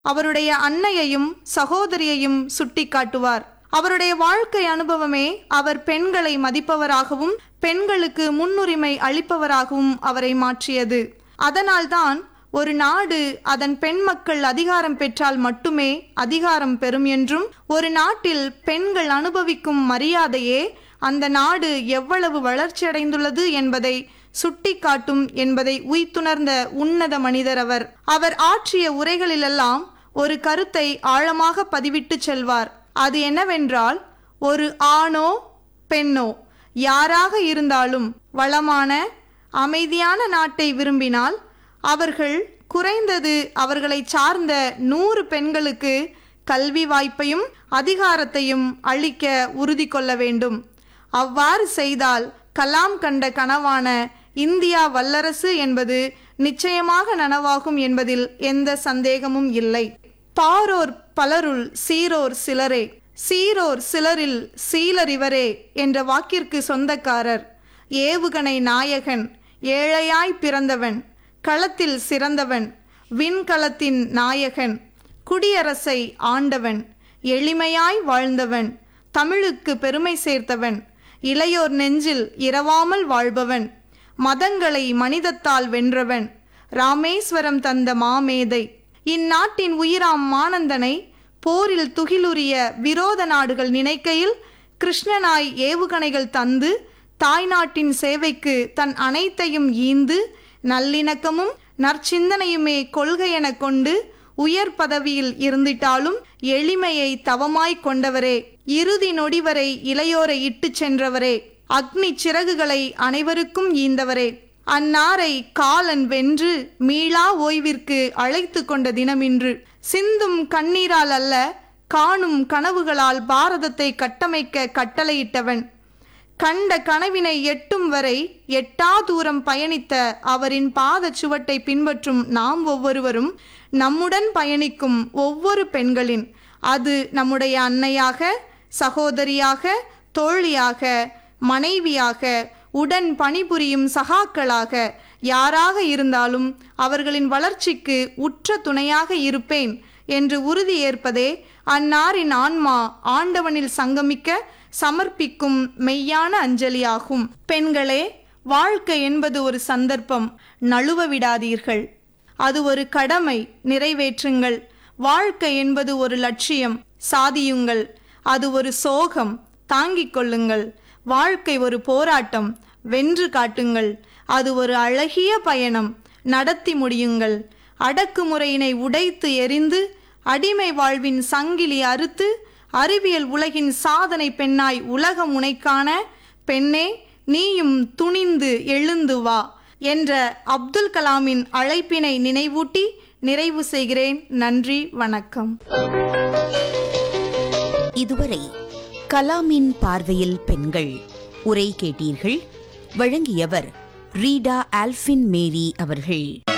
அவருடைய அன்னையையும் சகோதரியையும் சுட்டிக்காட்டுவார். அவருடைய வாழ்க்கை அனுபவமே அவர் பெண்களை மதிப்பவராகவும் பெண்களுக்கு முன்னுரிமை அளிப்பவராகவும் அவரை மாற்றியது. அதனால்தான் ஒரு நாடு அதன் பெண் மக்கள் அதிகாரம் பெற்றால் மட்டுமே அதிகாரம் பெறும் என்றும், ஒரு நாட்டில் பெண்கள் அனுபவிக்கும் மரியாதையே அந்த நாடு எவ்வளவு வளர்ச்சியடைந்துள்ளது என்பதை சுட்டிக்காட்டும் என்பதை உய்த்துணர்ந்த உன்னத மனிதர் அவர். அவர் ஆற்றிய உரைகளிலெல்லாம் ஒரு கருத்தை ஆழமாக பதிவிட்டு செல்வார். அது என்னவென்றால், ஒரு ஆணோ பெண்ணோ யாராக இருந்தாலும் வளமான அமைதியான நாட்டை விரும்பினால் அவர்கள் குறைந்தது அவர்களை சார்ந்த 100 பெண்களுக்கு கல்வி வாய்ப்பையும் அதிகாரத்தையும் அளிக்க உறுதி கொள்ள வேண்டும். அவ்வாறு செய்தால் கலாம் கண்ட கனவான இந்தியா வல்லரசு என்பது நிச்சயமாக நனவாகும் என்பதில் எந்த சந்தேகமும் இல்லை. பாரோர் பலருள் சீரோர் சிலரே, சீரோர் சிலரில் சீலர் இவரே என்ற வாக்கிற்கு சொந்தக்காரர். ஏவுகணை நாயகன், ஏழையாய் பிறந்தவன், களத்தில் சிறந்தவன், விண்கலத்தின் நாயகன், குடியரசை ஆண்டவன், எளிமையாய் வாழ்ந்தவன், தமிழுக்கு பெருமை சேர்த்தவன், இளையோர் நெஞ்சில் இரவாமல் வாழ்பவன், மதங்களை மனிதத்தால் வென்றவன், ராமேஸ்வரம் தந்த மாமேதை, இந்நாட்டின் உயிராம் மானந்தனை போரில் துகிலுரிய விரோத நாடுகள் நினைக்கையில் கிருஷ்ணனாய் ஏவுகணைகள் தந்து தாய்நாட்டின் சேவைக்கு தன் அனைத்தையும் ஈந்து நல்லிணக்கமும் நற்சிந்தனையுமே கொள்கையென கொண்டு உயர் பதவியில் இருந்திட்டாலும் எளிமையை தவமாய் கொண்டவரே, இறுதி நொடிவரை இளையோரை இட்டு சென்றவரே, அக்னி சிறகுகளை அனைவருக்கும் ஈந்தவரே, அந்நாரை காலன் வென்று மீளா ஓய்விற்கு அழைத்து கொண்ட தினமின்று. சிந்தும் கண்ணீரால் அல்ல, காணும் கனவுகளால் பாரதத்தை கட்டமைக்க கட்டளையிட்டவன். கண்ட கனவினை எட்டும் வரை எட்டா தூரம் பயணித்த அவரின் பாத சுவட்டை பின்பற்றும் நாம் ஒவ்வொருவரும் நம்முடன் பயணிக்கும் ஒவ்வொரு பெண்களின், அது நம்முடைய அன்னையாக, சகோதரியாக, தோழியாக, மனைவியாக, உடன் பணிபுரியும் சகாக்களாக யாராக இருந்தாலும் அவர்களின் வளர்ச்சிக்கு உற்ற துணையாக இருப்பேன் என்று உறுதி ஏற்பதே அன்னாரின் ஆன்மா ஆண்டவனில் சங்கமிக்க சமர்ப்பிக்கும் மெய்யான அஞ்சலியாகும். பெண்களே, வாழ்க்கை என்பது ஒரு சந்தர்ப்பம், நழுவ விடாதீர்கள். அது ஒரு கடமை, நிறைவேற்றுங்கள். வாழ்க்கை என்பது ஒரு லட்சியம், சாதியுங்கள். அது ஒரு சோகம், தாங்கிக் கொள்ளுங்கள். வாழ்க்கை ஒரு போராட்டம், வென்று காட்டுங்கள். அது ஒரு அழகிய பயணம், நடத்தி முடியுங்கள். அடக்குமுறையினை உடைத்து எறிந்து அடிமை வாழ்வின் சங்கிலி அறுத்து அறிவியல் உலகின் சாதனை பெண்ணாய் உலகம் உனைக்கான. பெண்ணே, நீயும் துணிந்து எழுந்து வா என்ற அப்துல் கலாமின் அழைப்பினை நினைவூட்டி நிறைவு செய்கிறேன். நன்றி, வணக்கம். இதுவரை கலாமின் பார்வையில் பெண்கள் உரை கேட்டீர்கள். வழங்கியவர் ரீடா ஆல்ஃபின் மேரி அவர்கள்.